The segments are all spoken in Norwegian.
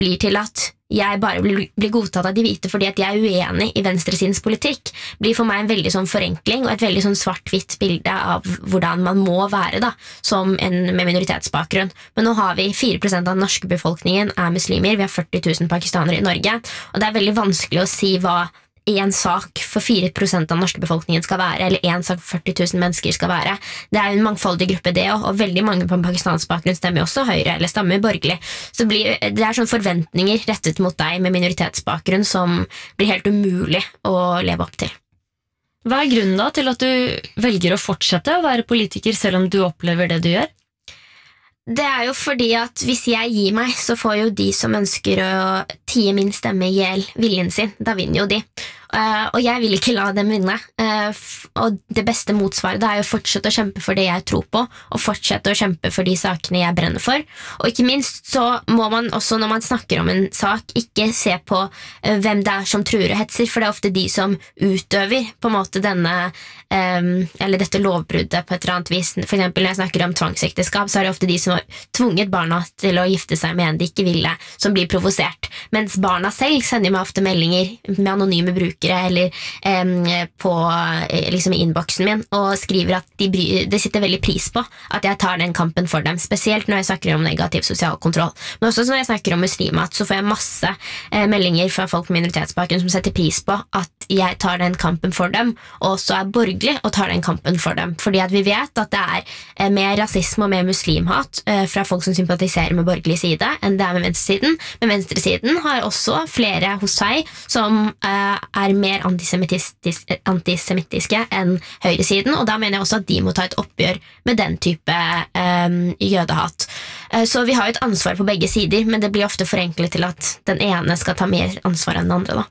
blir til at jeg bare blir godtatt av de hvite fordi at jeg uenig i venstresidens politikk, blir for meg en veldig sånn forenkling og et veldig sånn svart-hvitt bilde av hvordan man må være da, som en med minoritetsbakgrunn. Men nå har vi 4% av den norske befolkningen er muslimer, vi har 40 000 pakistanere i Norge, og det er veldig vanskelig å si hva en sak for 4% av den norske befolkningen skal være, eller en sak for 40 000 mennesker skal være. Det er en mangfoldig gruppe det også, og veldig mange på pakistansk bakgrunn stemmer også høyre, eller stemmer borgerlig. Så det er sånne forventninger rettet mot deg med minoritetsbakgrunn som blir helt umulig å leve opp til. Hva er grunnen da til at du velger å fortsette å være politiker selv om du opplever det du gjør? Det er jo fordi at hvis jeg gir meg, så får jo de som ønsker å tie min stemme i hjel viljen sin. Da vinner jo de. Og jeg vil ikke la dem vinne. Og det beste motsvaret er jo å fortsette å kjempe for det jeg tror på, og fortsette å kjempe for de sakene jeg brenner for. Og ikke minst så må man også, når man snakker om en sak, ikke se på hvem det er som truer og hetser, for det er ofte de som utøver på en måte denne eller dette lovbruddet på et eller annet vis. For eksempel når jeg snakker om tvangsekteskap, så er det ofte de som har tvunget barna til å gifte seg med en de ikke ville, som blir provosert. Mens barna selv sender meg ofte meldinger med anonyme brukere eller på liksom i innboksen min og skriver at de setter veldig pris på at jeg tar den kampen for dem, spesielt når jeg snakker om negativ sosial kontroll. Men også når jeg snakker om muslimat, så får jeg masse meldinger fra folk med minoritetsbakgrunn som setter pris på at jeg tar den kampen for dem, og også er borgerlig og tar den kampen for dem. Fordi at vi vet at det er mer rasisme og mer muslimhat fra folk som sympatiserer med borgerlig side enn det er med venstresiden. Men venstresiden har også flere hos seg som er mer antisemittiske enn høyresiden, og da mener jeg også at de må ta et oppgjør med den type jødehat. Så vi har jo et ansvar på begge sider, men det blir ofte forenklet til at den ene skal ta mer ansvar enn den andre da.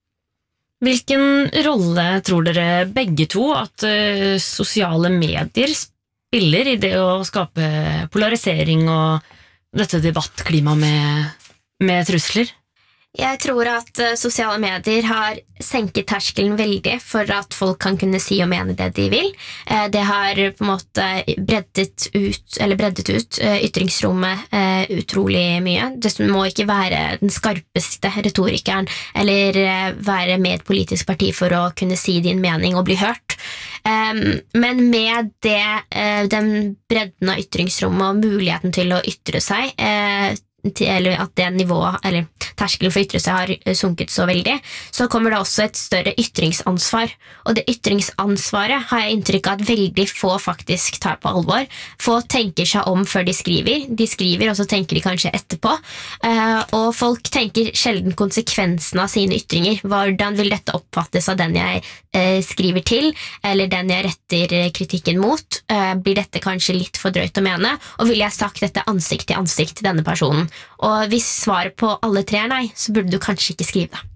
Hvilken rolle tror dere begge to at sosiale medier spiller i det å skape polarisering og dette debattklimaet med trusler? Jeg tror at sosiale medier har senket terskelen veldig for at folk kan kunne si og mene det de vil. Det har på en måte breddet ut ytringsrommet utrolig mye. Det må ikke være den skarpeste retorikeren eller være med et politisk parti for å kunne si din mening og bli hørt. Men med den bredden av ytringsrommet og muligheten til å ytre seg, eller at det nivået, eller terskelen for å ytre seg har sunket så veldig, så kommer det også et større ytringsansvar. Og det ytringsansvaret har jeg inntrykk av at veldig få faktisk tar på alvor. Få tenker seg om før de skriver. De skriver, og så tenker de kanskje etterpå. Og folk tenker sjelden konsekvensen av sine ytringer. Hvordan vil dette oppfattes av den jeg skriver til, eller den jeg retter kritikken mot? Blir dette kanskje litt for drøyt å mene? Og vil jeg sagt dette ansikt til ansikt til denne personen? Og hvis svaret på alle tre er nei, så burde du kanskje ikke skrive det.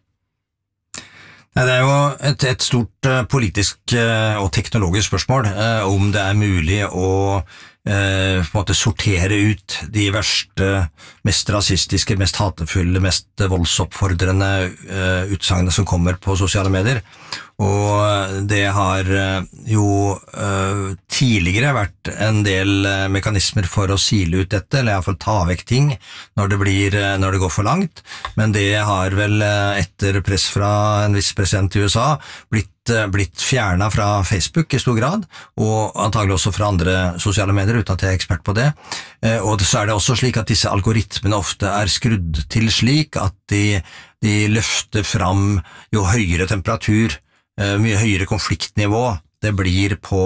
Nei, det er jo et stort politisk og teknologisk spørsmål om det er mulig å på en måte sortere ut de verste, mest rasistiske, mest hatefulle, mest voldsoppfordrende utsagnene som kommer på sosiale medier. Og det har jo tidligere vært en del mekanismer for å sile ut dette, eller i hvert fall ta vekk ting når det går for langt. Men det har vel etter press fra en viss president i USA blitt fjernet fra Facebook i stor grad, og antagelig også fra andre sosiale medier, uten at jeg er ekspert på det. Og så er det også slik at disse algoritmene ofte er skrudd til slik at de løfter fram jo høyere temperatur, mye høyere konfliktnivå det blir på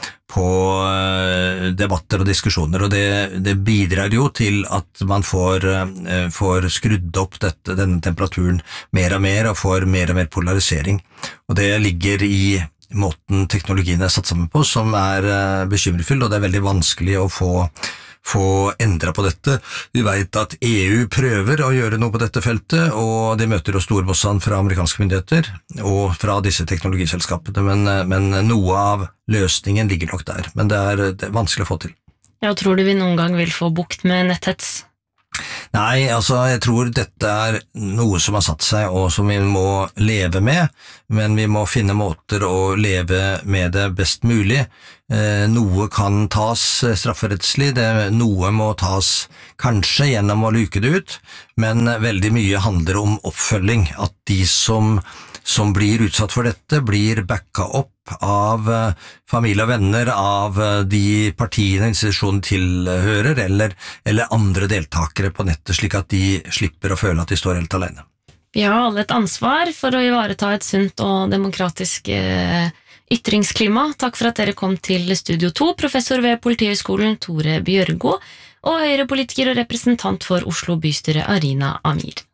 debatter og diskusjoner, og det bidrar jo til at man får skrudd opp denne temperaturen mer og mer, og får mer og mer polarisering. Og det ligger i måten teknologien er satt sammen på, som er bekymrefull, og det er veldig vanskelig å få endret på dette. Vi vet at EU prøver å gjøre noe på dette feltet, og de møter jo stormotstand fra amerikanske myndigheter og fra disse teknologiselskapene, men noe av løsningen ligger nok der, men det er vanskelig å få til. Jeg tror du vi noen gang vil få bukt med netthets? Nei, altså jeg tror dette er noe som har satt seg og som vi må leve med, men vi må finne måter å leve med det best mulig. Noe kan tas strafferettslig, noe må tas kanskje gjennom å luke det ut, men veldig mye handler om oppfølging, at de som blir utsatt for dette, blir backa opp av familie og venner, av de partiene institusjonen tilhører, eller andre deltakere på nettet, slik at de slipper å føle at de står helt alene. Vi har alle et ansvar for å ivareta et sunt og demokratisk ytringsklima. Takk for at dere kom til Studio 2, professor ved Politihøgskolen Tore Bjørgo, og høyrepolitiker og representant for Oslo bystyre Arina Amir.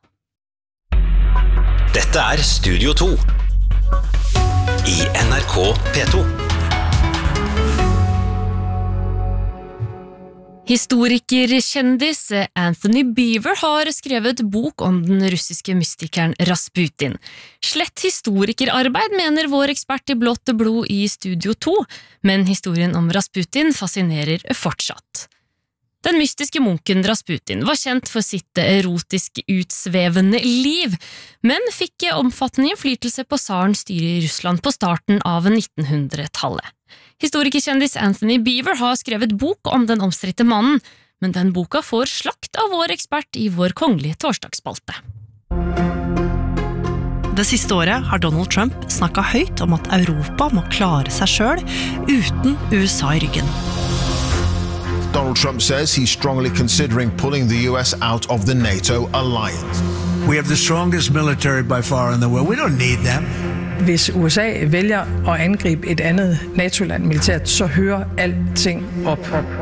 Dette Studio 2 i NRK P2. Historikerkjendis Anthony Beaver har skrevet bok om den russiske mystikeren Rasputin. Slett historikerarbeid, mener vår ekspert i blått blod i Studio 2, men historien om Rasputin fascinerer fortsatt. Den mystiske munken Rasputin var kjent for sitt erotisk utsvevende liv, men fikk omfattende innflytelse på tsarens styre i Russland på starten av 1900-tallet. Historikerkjendis Anthony Beaver har skrevet bok om den omstridte mannen, men den boka får slakt av vår ekspert i vår kongelige torsdagsspalte. Det siste året har Donald Trump snakket høyt om at Europa må klare seg selv uten USA i ryggen. Donald Trump says he's strongly considering pulling the US out of the NATO alliance. We have the strongest military by far in the world. We don't need them. Hvis USA vælger at angribe et andet NATO-land militært, så hører alting op.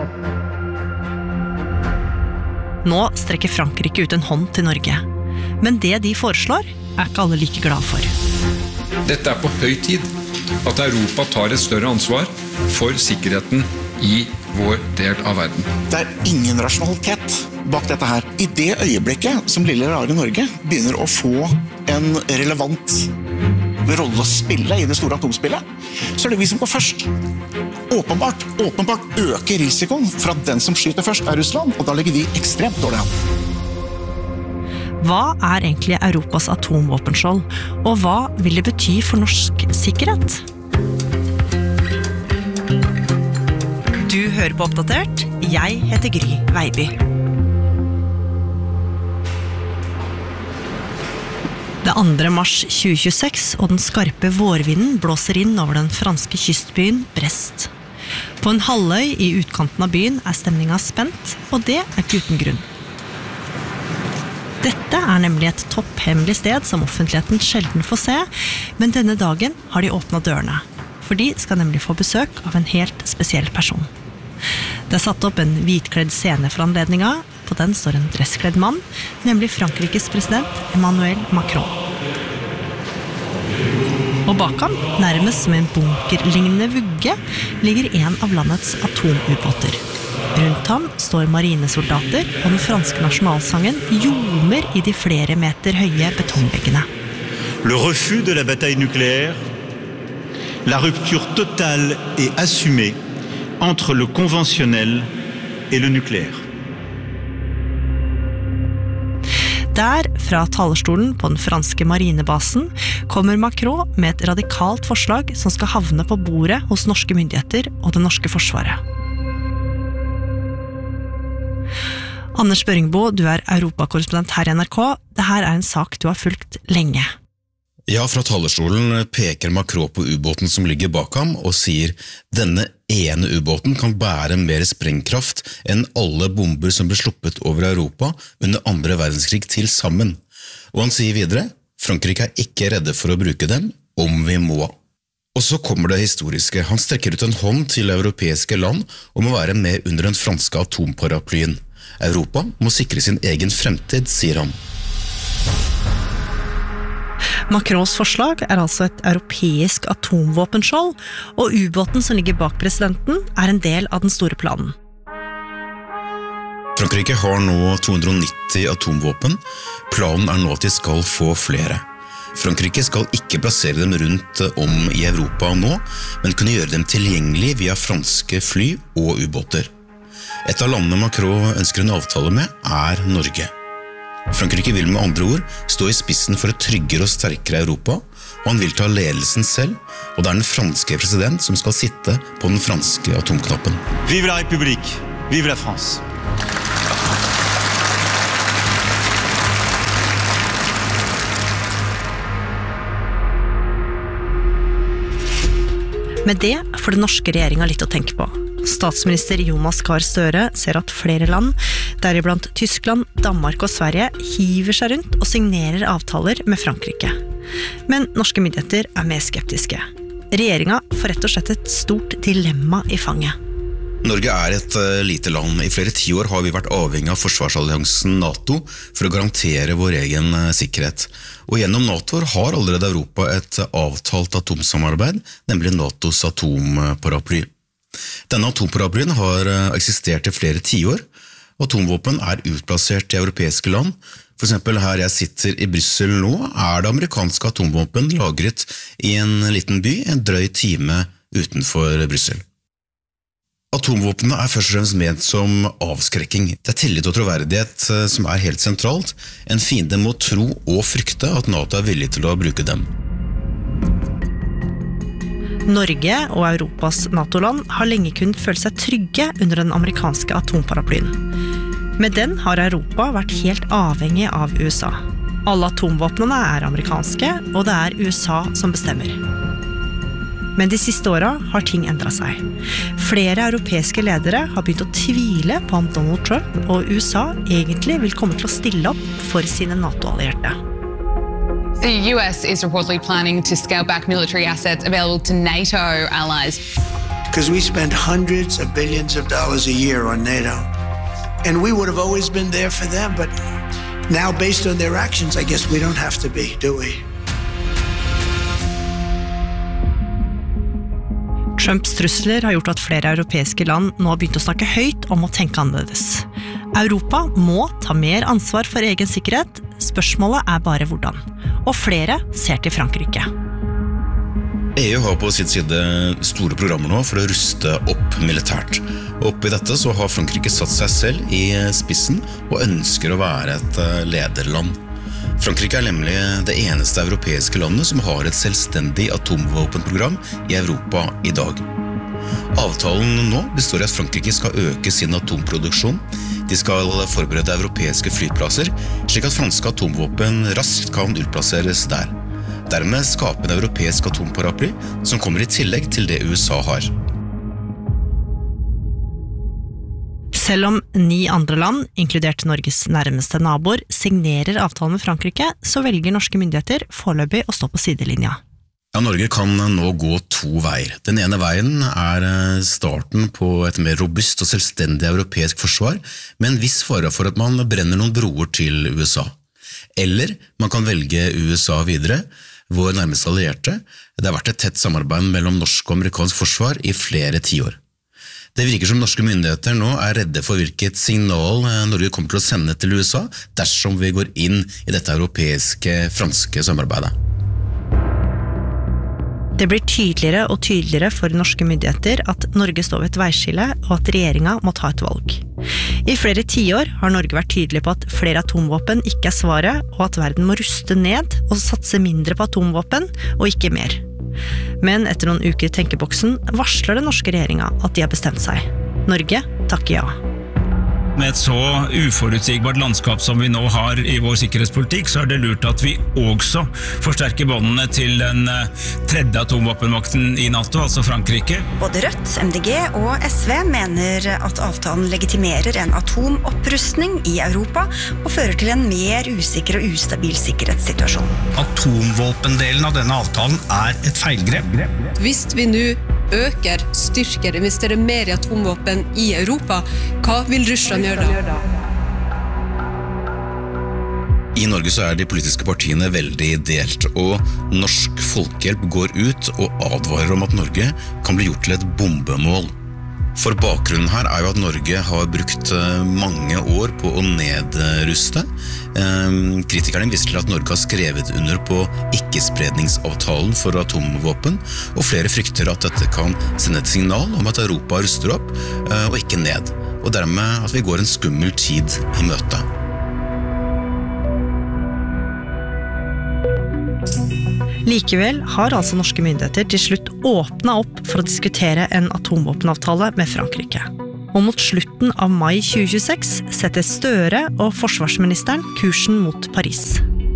Nå strekker Frankrike ut en hånd til Norge. Men det de foreslår, ikke alle like glad for. Dette på høy tid at Europa tar et større ansvar for sikkerheten i vår del av verden. Det ingen rasjonalitet bak dette her. I det øyeblikket som lille rare Norge begynner å få en relevant rolle å spille i det store atomspillet, så det vi som går først. Åpenbart øker risikoen for at den som skyter først Russland, og da ligger vi ekstremt dårlig an. Hva egentlig Europas atomvåpenskjold, og hva vil det bety for norsk sikkerhet? Du hører på Oppdatert. Jeg heter Gry Veiby. Det 2. mars 2026, og den skarpe vårvinden blåser inn over den franske kystbyen Brest. På en halvøy i utkanten av byen stemningen spent, og det ikke uten grunn. Dette nemlig et topphemmelig sted som offentligheten sjelden får se, men denne dagen har de åpnet dørene, for de skal nemlig få besøk av en helt spesiell person. Det satt opp en hvitkledd scene for anledningen. På den står en dresskledd mann, nemlig Frankrikes president Emmanuel Macron. Og bak ham, nærmest som en bunkerlignende vugge, ligger en av landets atomubåter. Rundt ham står marinesoldater, og den franske nasjonalsangen ljomer i de flere meter høye betongveggene. Le refus de la bataille nucléaire, la rupture totale et assumée entre le konvensjonell et le nucléaire. Der, fra talerstolen på den franske marinebasen, kommer Macron med et radikalt forslag som skal havne på bordet hos norske myndigheter og det norske forsvaret. Anders Børingbo, du europakorrespondent her i NRK. Dette en sak du har fulgt lenge. Ja, fra talerstolen peker Macron på ubåten som ligger bak ham og sier denne ene ubåten kan bære mer sprengkraft enn alle bomber som ble sluppet over Europa under 2. verdenskrig til sammen. Og han sier videre, Frankrike ikke redde for å bruke dem om vi må. Og så kommer det historiske. Han strekker ut en hånd til europeiske land om å være med under den franske atomparaplyen. Europa må sikre sin egen fremtid, sier han. Macrons forslag altså et europeisk atomvåpenskjold, og ubåten som ligger bak presidenten en del av den store planen. Frankrike har nå 290 atomvåpen. Planen nå at de skal få flere. Frankrike skal ikke plassere dem rundt om i Europa nå, men kunne gjøre dem tilgjengelig via franske fly og ubåter. Et av landene Macron ønsker en avtale med Norge. Frankrike vil med andre ord stå i spissen for et tryggere og sterkere Europa, og han vil ta ledelsen selv, og det den franske president som skal sitte på den franske atomknappen. Vive la République, vive la France. Med det får den norske regjeringen litt å tenke på. Statsminister Jonas Gahr Støre ser at flere land, deriblant Tyskland, Danmark og Sverige, hiver seg rundt og signerer avtaler med Frankrike. Men norske myndigheter mer skeptiske. Regjeringen får rett og slett et stort dilemma i fanget. Norge et lite land. I flere 10 år har vi vært avhengig av forsvarsalliansen NATO for å garantere vår egen sikkerhet. Og gjennom NATO har allerede Europa et avtalt atomsamarbeid, nemlig NATOs atomparaply. Denne atomparaplyen har eksistert i flere 10 år. Atomvåpen utplassert i europeiske land. For eksempel her jeg sitter i Brussel nå, det amerikanske atomvåpen lagret i en liten by en drøy time utenfor Brussel. Atomvåpnene først og fremst ment som avskrekking. Det tillit og troverdighet som helt sentralt. En fiende må tro og frykte at NATO villig til å bruke dem. Norge og Europas NATO-land har lenge kunnet føle seg trygge under den amerikanske atomparaplyen. Med den har Europa vært helt avhengig av USA. Alle atomvåpnene amerikanske, og det USA som bestemmer. Men de siste årene har ting endret seg. Flere europeiske ledere har begynt å tvile på om Donald Trump og USA egentlig vil komme til å stille opp for sine NATO-allierte. The US is reportedly planning to scale back military assets available to NATO allies. Because we spend hundreds of billions of dollars a year on NATO. And we would have always been there for them, but now based on their actions, I guess we don't have to be, do we? Trumps trusler har gjort at flere europeiske land nå har begynt å snakke høyt om å tenke annerledes. Europa må ta mer ansvar for egen sikkerhet, spørsmålet bare hvordan. Og flere ser til Frankrike. EU har på sin side store programmer nå for å ruste opp militært. Oppi dette så har Frankrike satt seg selv i spissen og ønsker å være et lederland. Frankrike nemlig det eneste europeiske landet som har et selvstendig atomvåpenprogram i Europa i dag. Avtalen nå består i at Frankrike skal øke sin atomproduksjon. De skal forberede europeiske flyplasser, slik at franske atomvåpen raskt kan utplasseres der. Dermed skape en europeisk atomparaply som kommer i tillegg til det USA har. Selv om 9 andre land, inkludert Norges nærmeste naboer, signerer avtalen med Frankrike, så velger norske myndigheter foreløpig å stå på sidelinja. Ja, Norge kan nå gå 2 veier. Den ene veien starten på et mer robust og selvstendig europeisk forsvar, med en viss fare for at man brenner noen broer til USA. Eller man kan velge USA videre, vår nærmeste allierte. Det har vært et tett samarbeid mellom norsk og amerikansk forsvar i flere 10 år. Det virker som norske myndigheter nå redde for hvilket signal Norge kommer til å sende til USA dersom vi går inn i dette europeiske franske samarbeidet. Det blir tydeligere og tydeligere for norske myndigheter at Norge står ved et veiskille og at regjeringen må ta et valg. I flere 10 år har Norge vært tydelig på at flere atomvåpen ikke svaret, og at verden må ruste ned og satse mindre på atomvåpen og ikke mer. Men etter noen uker i tenkeboksen varsler den norske regjeringen at de har bestemt seg. Norge takker ja. Med et så uforutsigbart landskap som vi nå har i vår sikkerhetspolitikk, så det lurt at vi også forsterker båndene til den tredje atomvåpenmakten i NATO, altså Frankrike. Både Rødt, MDG og SV mener at avtalen legitimerer en atomopprustning i Europa og fører til en mer usikker og ustabil sikkerhetssituasjon. Atomvåpendelen av denne avtalen et feilgrep. Hvis vi nå øker, styrker, investerer mer i atomvåpen i Europa, hva vil Russland gjøre da? I Norge så de politiske partiene veldig delt, og Norsk Folkehjelp går ut og advarer om at Norge kan bli gjort til et bombemål. For bakgrunnen her jo at Norge har brukt mange år på å nedruste. Kritikerne viser til at Norge har skrevet under på ikke-spredningsavtalen for atomvåpen, og flere frykter at dette kan sende et signal om at Europa ruster opp og ikke ned, og dermed at vi går en skummel tid i møte. Likevel har altså norske myndigheter til slutt åpnet opp for å diskutere en atomvåpenavtale med Frankrike. Og mot slutten av mai 2026 setter Støre og forsvarsministeren kursen mot Paris.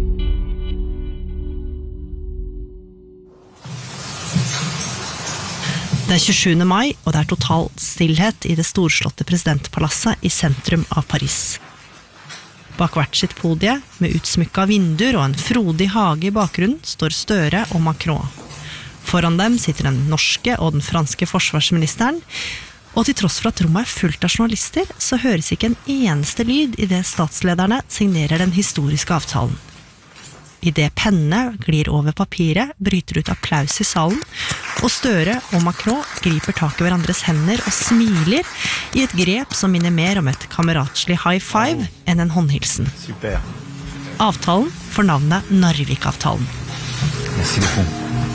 Det er 27. mai, og det er total stillhet i det storslåtte presidentpalasset i sentrum av Paris. Bak hvert sitt podie, med utsmykket vinduer og en frodig hage i bakgrunnen, står Støre og Macron. Foran dem sitter den norske og den franske forsvarsministeren, og til tross for at rommet er fullt av journalister, så høres ikke en eneste lyd i det statslederne signerer den historiske avtalen. I det pennene glir over papiret, bryter ut applaus i salen, og Støre og Macron griper tak i hverandres hender og smiler i et grep som minner mer om et kameratslig high five enn en håndhilsen. Super. Avtalen får navnet Narvik-avtalen. Merci beaucoup.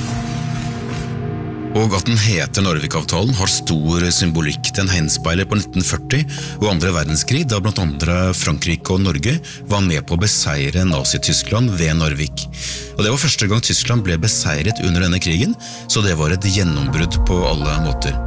Og at den heter Narvik-avtalen har stor symbolikk. Den henspeiler på 1940 og andre verdenskrig, da blant andre Frankrike og Norge var med på å beseire Nazi-Tyskland ved Narvik. Og det var første gang Tyskland ble beseiret under denne krigen, så det var et gjennombrudd på alle måter.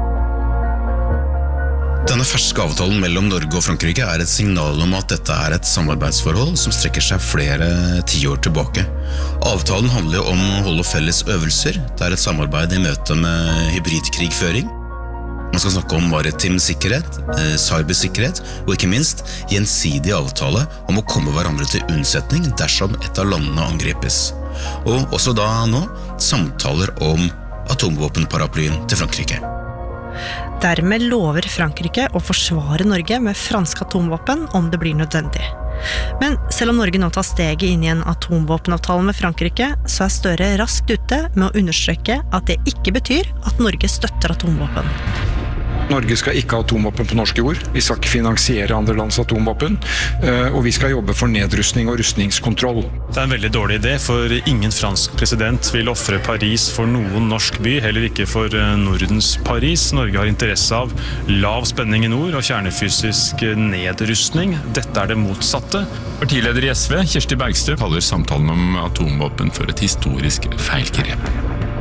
Denne ferske avtalen mellom Norge og Frankrike er et signal om at dette er et samarbeidsforhold som strekker seg flere tiår tilbake. Avtalen handler om å holde felles øvelser. Det er et samarbeid i møte med hybridkrigføring. Man skal snakke om maritim sikkerhet, cybersikkerhet og ikke minst gjensidig avtale om å komme hverandre til unnsetning dersom et av landene angripes. Og også da nå samtaler om atomvåpenparaplyen til Frankrike. Dermed lover Frankrike å forsvare Norge med franske atomvåpen om det blir nødvendig. Men selv om Norge nå tar steget inn i en atomvåpenavtale med Frankrike, så er Støre raskt ute med å understreke at det ikke betyr at Norge støtter atomvåpen. Norge skal ikke ha atomvåpen på norsk jord. Vi skal ikke finansiere andre lands atomvåpen. Og vi skal jobbe for nedrustning og rustningskontroll. Det er en veldig dårlig idé, for ingen fransk president vil offre Paris for noen norsk by, heller ikke for Nordens Paris. Norge har interesse av lav spenning i nord og kjernefysisk nedrustning. Dette er det motsatte. Partileder i SV, Kirsti Bergstø, kaller samtalen om atomvåpen for et historisk feilgrep.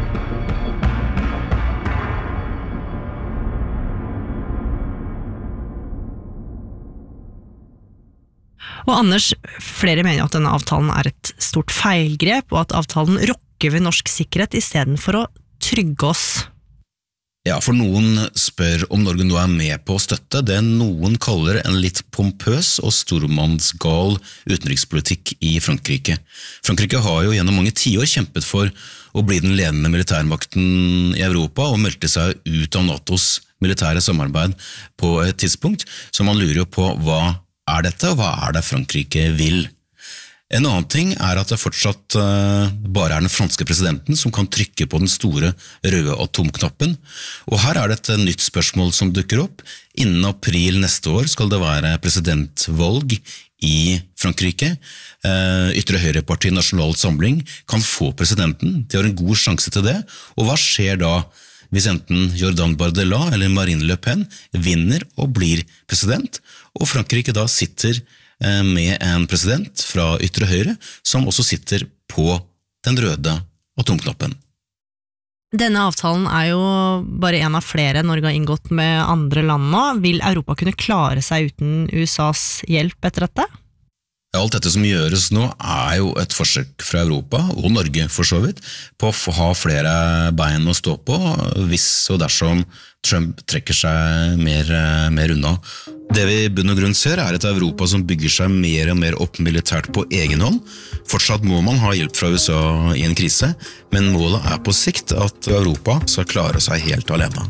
Og Anders, flere mener at denne avtalen er et stort feilgrep, og at avtalen rokker ved norsk sikkerhet i stedet for å trygge oss. Ja, for noen spør om Norge nå er med på å støtte det noen kaller en litt pompøs og stormannsgal utenrikspolitikk i Frankrike. Frankrike har jo gjennom mange tiår kjempet for å bli den ledende militærmakten i Europa og meldte seg ut av NATOs militære samarbeid på et tidspunkt, så man lurer jo på hva er dette, og hva er det Frankrike vil? En annen ting er at det fortsatt bare er den franske presidenten som kan trykke på den store røde atomknappen, og her er det et nytt spørsmål som dukker opp. Innen april neste år skal det være presidentvalg i Frankrike. Ytre høyreparti Nasjonal Samling kan få presidenten, de har en god sjanse til det, og hva skjer da hvis enten Jordan Bardella eller Marine Le Pen vinner og blir president, og Frankrike da sitter med en president fra ytre høyre, som også sitter på den røde atomknappen. Denne avtalen er jo bare en av flere Norge har inngått med andre land nå. Vil Europa kunne klare seg uten USAs hjelp etter dette? Alt dette som gjøres nå er jo et forsøk fra Europa, og Norge for så vidt, på å ha flere bein å stå på, hvis og dersom Trump trekker seg mer unna. Det vi i bunn og grunn ser er et Europa som bygger seg mer og mer opp militært på egen hånd. Fortsatt må man ha hjelp fra USA i en krise, men målet er på sikt at Europa skal klare seg helt alene.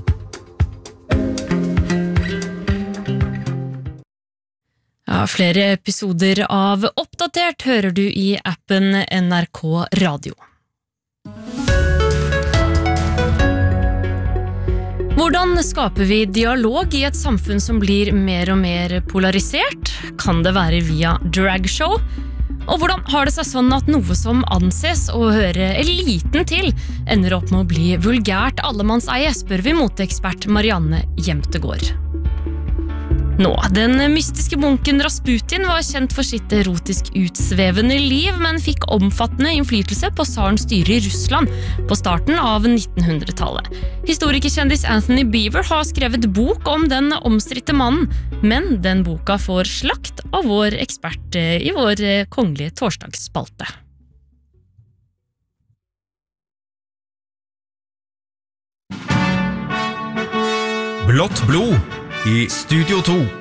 Ja, flere episoder av Oppdatert hører du i appen NRK Radio. Hvordan skaper vi dialog i et samfunn som blir mer og mer polarisert? Kan det være via dragshow? Og hvordan har det seg sånn at noe som anses å høre eliten til, ender opp med å bli vulgært allemannseie, spør vi moteekspert Marianne Jemtegård. Nå, den mystiske munken Rasputin var kjent for sitt erotisk utsvevende liv, men fikk omfattende innflytelse på tsarens styre i Russland på starten av 1900-tallet. Historikerkjendis Anthony Beaver har skrevet bok om den omstridte mannen, men den boka får slakt av vår ekspert i vår kongelige torsdagsspalte. Blått blod i Studio 2.